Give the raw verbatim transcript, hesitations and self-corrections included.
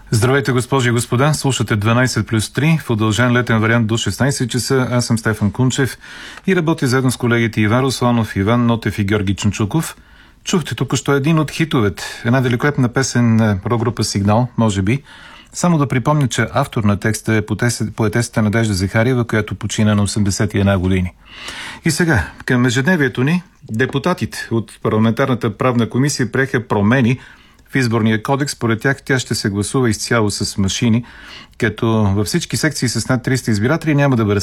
Здравейте, госпожи и господа. Слушате дванайсет плюс три в удължен летен вариант до шестнайсет часа. Аз съм Стефан Кунчев и работя заедно с колегите Иван Русланов, Иван Нотев и Георги Чунчуков. Чухте току-що един от хитовете. Една великолепна песен на рок-група Сигнал, може би. Само да припомня, че автор на текста е поетесата Надежда Захариева, която почина на осемдесет и една години. И сега, към ежедневието ни, депутатите от парламентарната правна комисия приеха промени в изборния кодекс. Според тях тя ще се гласува изцяло с машини, като във всички секции с над триста избиратели няма да бъде